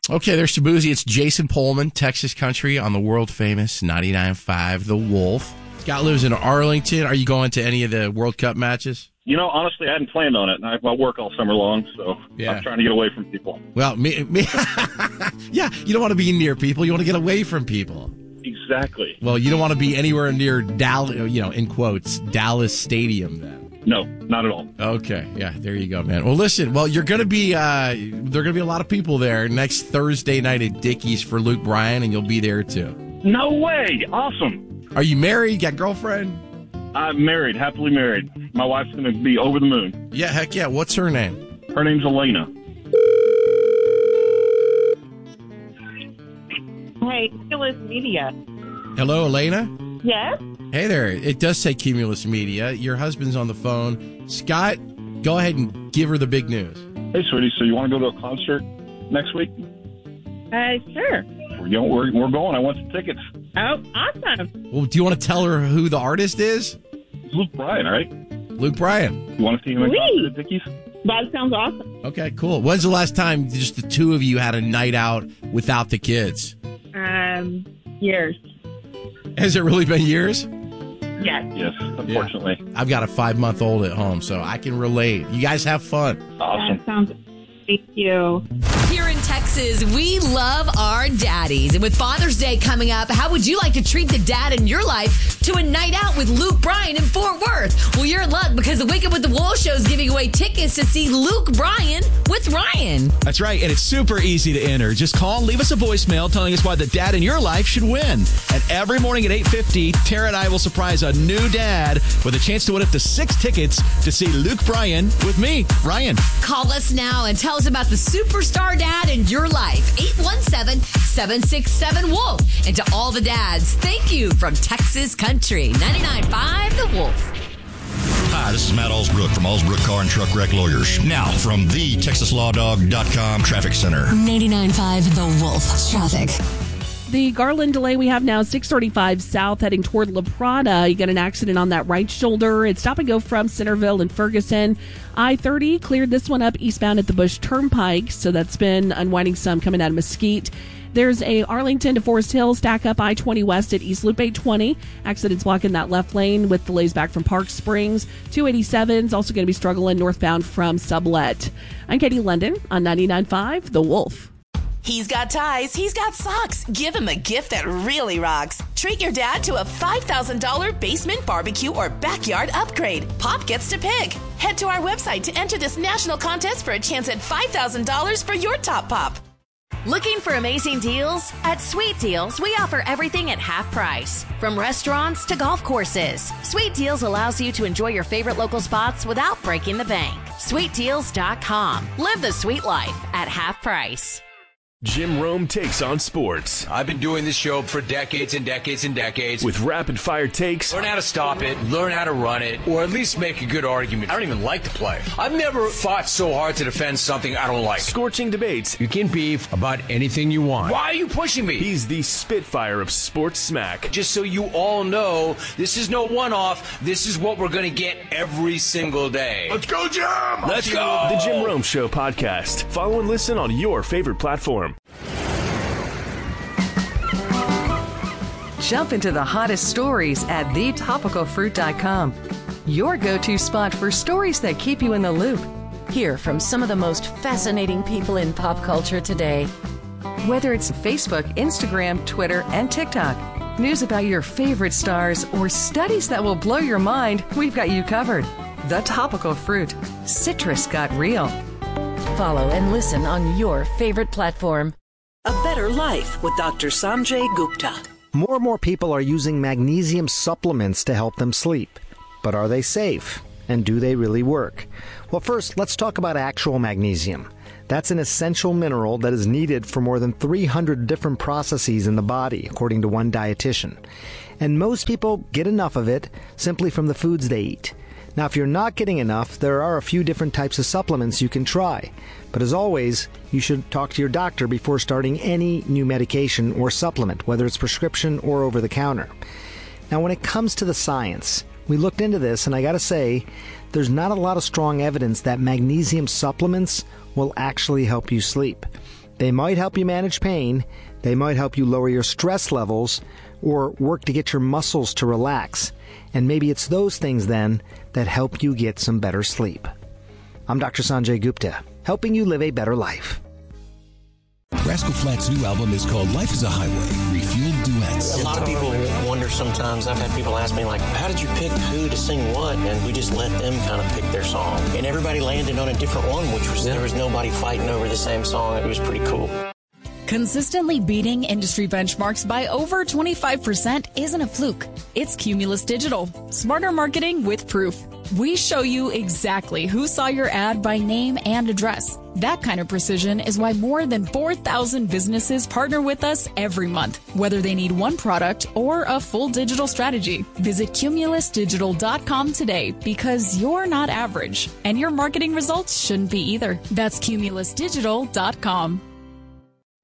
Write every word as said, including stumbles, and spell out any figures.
Okay, there's Shabuzi. It's Jason Pullman, Texas Country on the world-famous ninety-nine point five The Wolf. Scott lives in Arlington. Are you going to any of the World Cup matches? You know, honestly, I hadn't planned on it. I have my work all summer long, so yeah. I'm trying to get away from people. Well, me, me yeah, you don't want to be near people. You want to get away from people. Exactly. Well, you don't want to be anywhere near Dallas, you know, in quotes, Dallas Stadium then. No, not at all. Okay, yeah, there you go, man. Well, listen, well, you're going to be, uh, there are going to be a lot of people there next Thursday night at Dickies for Luke Bryan, and you'll be there too. No way! Awesome! Are you married? Got a girlfriend? I'm married, happily married. My wife's going to be over the moon. Yeah, heck yeah. What's her name? Her name's Elena. Hey, Cumulus Media. Hello, Elena? Yes? Hey there. It does say Cumulus Media. Your husband's on the phone. Scott, go ahead and give her the big news. Hey, sweetie, so you want to go to a concert next week? Uh, sure. We're, you know, we're, we're going. I want some tickets. Oh, awesome. Well, do you want to tell her who the artist is? It's Luke Bryan, all right? Luke Bryan. You want to see him in concert at Dickies? That sounds awesome. Okay, cool. When's the last time just the two of you had a night out without the kids? Um, years. Has it really been years? Yes. Yes, unfortunately. Yeah. I've got a five-month-old at home, so I can relate. You guys have fun. Awesome. That sounds... Thank you. Here in Texas, we love our daddies. And with Father's Day coming up, how would you like to treat the dad in your life to a night out with Luke Bryan in Fort Worth? Well, you're in luck because the Wake Up with the Wolf show is giving away tickets to see Luke Bryan with Ryan. That's right, and it's super easy to enter. Just call and leave us a voicemail telling us why the dad in your life should win. And every morning at eight fifty, Tara and I will surprise a new dad with a chance to win up to six tickets to see Luke Bryan with me, Ryan. Call us now and tell us about the superstar dad in your life. eight one seven, seven six seven, WOLF. And to all the dads, thank you from Texas Country. ninety-nine point five The Wolf. Hi, this is Matt Allsbrook from Allsbrook Car and Truck Wreck Lawyers. Now, from the Texas Law Dog dot com Traffic Center. ninety-nine point five The Wolf. Traffic. The Garland delay we have now, six thirty-five south, heading toward La Prada. You got an accident on that right shoulder. It's stop and go from Centerville and Ferguson. I thirty cleared this one up eastbound at the Bush Turnpike, so that's been unwinding some coming out of Mesquite. There's a Arlington to Forest Hill stack up I twenty west at East Loop eight twenty. Accidents blocking that left lane with delays back from Park Springs. two eighty-seven's also going to be struggling northbound from Sublet. I'm Katie London on ninety-nine point five The Wolf. He's got ties, he's got socks. Give him a gift that really rocks. Treat your dad to a five thousand dollars basement barbecue or backyard upgrade. Pop gets to pick. Head to our website to enter this national contest for a chance at five thousand dollars for your top pop. Looking for amazing deals? At Sweet Deals, we offer everything at half price. From restaurants to golf courses, Sweet Deals allows you to enjoy your favorite local spots without breaking the bank. sweet deals dot com. Live the sweet life at half price. Jim Rome takes on sports. I've been doing this show for decades and decades and decades. With rapid-fire takes. Learn how to stop it, learn how to run it, or at least make a good argument. I don't even like the play. I've never fought so hard to defend something I don't like. Scorching debates. You can beef about anything you want. Why are you pushing me? He's the Spitfire of sports smack. Just so you all know, this is no one-off. This is what we're going to get every single day. Let's go, Jim! Let's go! The Jim Rome Show podcast. Follow and listen on your favorite platform. Jump into the hottest stories at the topical fruit dot com. Your go-to spot for stories that keep you in the loop. Hear from some of the most fascinating people in pop culture today. Whether it's Facebook, Instagram, Twitter, and TikTok, news about your favorite stars, or studies that will blow your mind, we've got you covered. The Topical Fruit. Citrus got real. Follow and listen on your favorite platform. A Better Life with Doctor Sanjay Gupta. More and more people are using magnesium supplements to help them sleep. But are they safe? And do they really work? Well, first, let's talk about actual magnesium. That's an essential mineral that is needed for more than three hundred different processes in the body, according to one dietitian. And most people get enough of it simply from the foods they eat. Now, if you're not getting enough, there are a few different types of supplements you can try. But as always, you should talk to your doctor before starting any new medication or supplement, whether it's prescription or over the counter. Now, when it comes to the science, we looked into this, and I gotta say, there's not a lot of strong evidence that magnesium supplements will actually help you sleep. They might help you manage pain, they might help you lower your stress levels, or work to get your muscles to relax. And maybe it's those things then that help you get some better sleep. I'm Doctor Sanjay Gupta, helping you live a better life. Rascal Flatts' new album is called Life is a Highway, Refueled Duets. A lot of people wonder sometimes, I've had people ask me, like, how did you pick who to sing what? And we just let them kind of pick their song. And everybody landed on a different one, which was, yeah. there was nobody fighting over the same song. It was pretty cool. Consistently beating industry benchmarks by over twenty-five percent isn't a fluke. It's Cumulus Digital. Smarter marketing with proof. We show you exactly who saw your ad by name and address. That kind of precision is why more than four thousand businesses partner with us every month, whether they need one product or a full digital strategy. Visit cumulus digital dot com today, because you're not average, and your marketing results shouldn't be either. That's cumulus digital dot com.